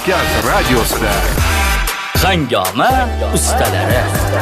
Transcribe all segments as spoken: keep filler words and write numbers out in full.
Kavkaz radiosida Hangoma ustalari.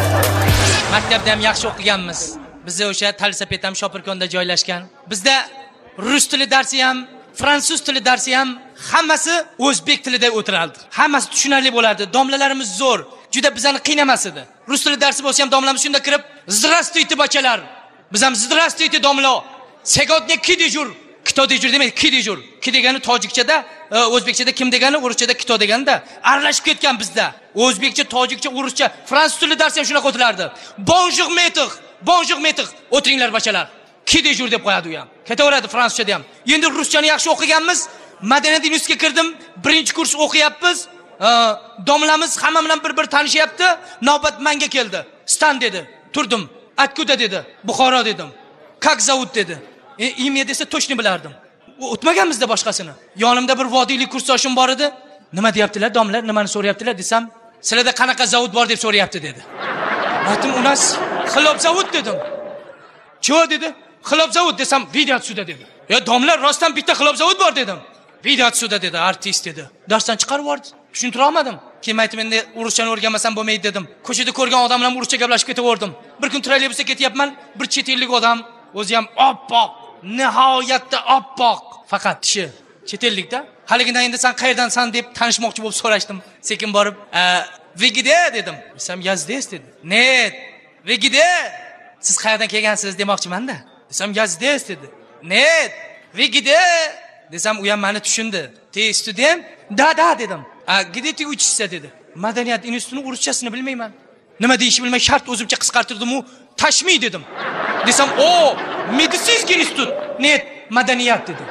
Maktabda ham yaxshi o'qiganmiz. Bizda o'sha Talsapet ham Shopirkonda joylashgan. Bizda rus tili darsi ham, fransuz tili darsi ham hammasi o'zbek tilida o'tirardi. Hammasi tushunarli bo'lardi. Domlalarimiz zo'r, juda bizani qiynamas edi. Rus tili darsi bo'lsa ham domlamiz shunda kirib, "Здравствуйте, bachalar." Biz ham "Здравствуйте, domlo. Сегодня ки дежур?" Kito dejur demaydi, ki dejur. Ki degani tojikchada, o'zbekchada kim degani, o'ruschada kito deganda aralashib ketgan bizda. O'zbekcha, tojikcha, o'ruscha, fransuz tili darsi ham shunaqa o'tilardi. Bonjour maître, bonjour maître. O'tiringlar bachalar. Ki dejur deb qo'yadi u ham. Ketaveradi fransuzchada ham. Endi ruschani yaxshi o'qiganmiz. Madaniyat institutiga kirdim. Birinchi kurs o'qiyapmiz. Domlamiz hamma bilan bir-bir tanishyapti. Navbat menga keldi. Stan dedi. Turdim. Atkuda dedi. Buxoro dedim. Как зовут dedi. E, imya desa to'shni bilardim. O'tmaganmizda boshqasini. Yonimda bir vodiylik kursdoshim bor edi. Nima deyaptilar domlar? Nimani so'rayaptilar desam, "Sizlarda qanaqa zavod bor deb so'rayapti" dedi. Aytdim, "U nas xilop zavod" dedim. "Cho" dedi. "Xilop zavod" desam, "Vidyat suda" dedi. "Ya domlar, rostdan bitta xilop zavod bor" dedim. "Vidyat suda" dedi, artist dedi. Darsdan chiqarib yubordi. Tushuntira olmadim. Keyin aytdim, "Endi urushchani o'rganmasam bo'lmaydi" dedim. Ko'chada ko'rgan odam bilan urishcha gaplashib ketaverdim. Bir kun trolleybusda ketyapman, bir chet ellik odam, o'zi ham oppoq, nihoyatda oppoq, faqat tishi chet ellikda. Haligidan endi "Sen qayerdansan" deb tanishmoqchi bo'lib so'rashdim. Sekin borib, "Vigide" dedim. Desam, "Yazdes" dedi. "Net, Vigide. Siz qayerdan kelgansiz demoqchiman-da." Desam, "Yazdes" dedi. "Net, Vigide." Desam, u ham meni tushundi. "Te student?" "Da, da" dedim. "A, где ты учишься" dedi. "Madaniyat institutining uruschasini bilmayman." Nima deyishni bilmay shart o'zimcha qisqartirdim u, "Tashmi" dedim. Desam, "O, meditsinskiy institut." "Net, madaniyat" dedi.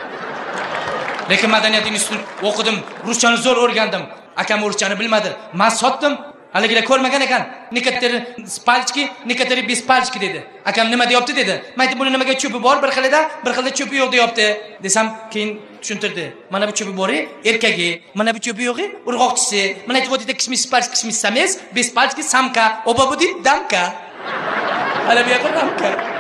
Lekin madaniyat institutini o'qidim, ruschani zo'r o'rgandim. Akam ruschani bilmadi. Men sotdim. Haligilar ko'rmagan ekan. Некоторые спальчики, некоторые без пальчики dedi. Akam nima deyapti dedi. Men aytdim, "Buni nimaga cho'pi bor bir xilida, bir xilda cho'pi yo'q" deyapti. Desam, keyin tushuntirdi. "Mana bu cho'pi bori erkagi, mana bu cho'pi yo'g'i urg'oqchisi. Mana aytib o'tdi kishmis pальчик, kishmis sames, без пальчики samka, oba bu dit damka." Hala bu yoqqa damka.